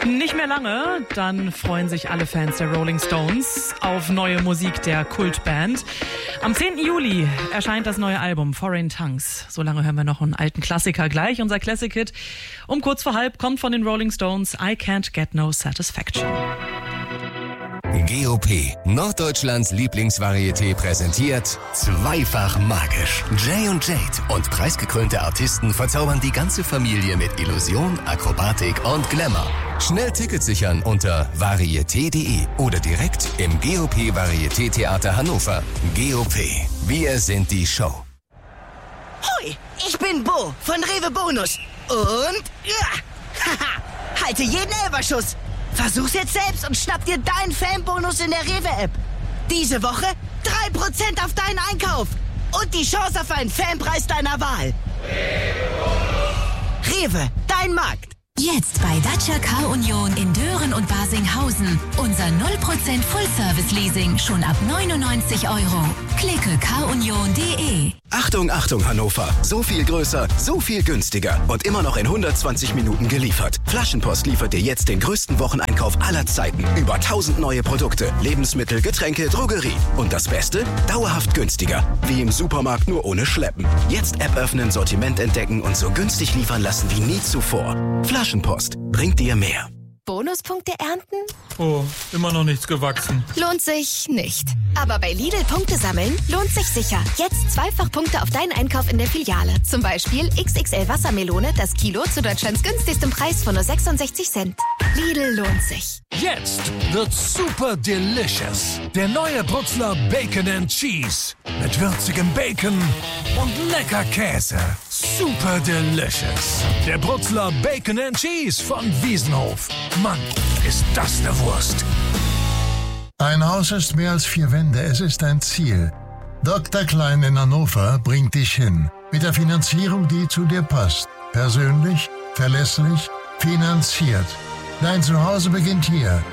Nicht mehr lange, dann freuen sich alle Fans der Rolling Stones auf neue Musik der Kultband. Am 10. Juli erscheint das neue Album Foreign Tongues. So lange hören wir noch einen alten Klassiker gleich. Unser Classic-Hit um kurz vor halb kommt von den Rolling Stones, I Can't Get No Satisfaction. GOP, Norddeutschlands Lieblingsvarieté, präsentiert Zweifach magisch. Jay und Jade und preisgekrönte Artisten verzaubern die ganze Familie mit Illusion, Akrobatik und Glamour. Schnell Tickets sichern unter varieté.de oder direkt im GOP Varieté Theater Hannover. GOP, wir sind die Show. Hoi, ich bin Bo von Rewe Bonus. Und halte jeden Elberschuss. Versuch's jetzt selbst und schnapp dir deinen Fanbonus in der Rewe-App. Diese Woche 3% auf deinen Einkauf. Und die Chance auf einen Fanpreis deiner Wahl. Rewe, dein Markt. Jetzt bei Dacia Car Union in Dören und Barsinghausen. Unser 0% Full-Service-Leasing schon ab 99 €. Klicke carunion.de. Achtung, Achtung Hannover. So viel größer, so viel günstiger und immer noch in 120 Minuten geliefert. Flaschenpost liefert dir jetzt den größten Wocheneinkauf aller Zeiten. Über 1000 neue Produkte, Lebensmittel, Getränke, Drogerie. Und das Beste? Dauerhaft günstiger. Wie im Supermarkt, nur ohne Schleppen. Jetzt App öffnen, Sortiment entdecken und so günstig liefern lassen wie nie zuvor. Flaschenpost bringt dir mehr. Bonuspunkte ernten? Oh, immer noch nichts gewachsen. Lohnt sich nicht. Aber bei Lidl Punkte sammeln lohnt sich sicher. Jetzt Zweifachpunkte auf deinen Einkauf in der Filiale. Zum Beispiel XXL Wassermelone, das Kilo zu Deutschlands günstigstem Preis von nur 66 Cent. Lidl lohnt sich. Jetzt wird's super delicious. Der neue Brutzler Bacon and Cheese. Mit würzigem Bacon und lecker Käse. Super delicious. Der Brutzler Bacon and Cheese von Wiesenhof. Mann, ist das eine Wurst. Ein Haus ist mehr als 4 Wände, es ist ein Ziel. Dr. Klein in Hannover bringt dich hin. Mit der Finanzierung, die zu dir passt. Persönlich, verlässlich, finanziert. Dein Zuhause beginnt hier.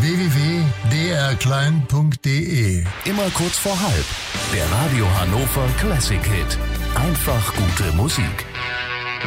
www.drklein.de. Immer kurz vor halb. Der Radio Hannover Classic Hit. Einfach gute Musik.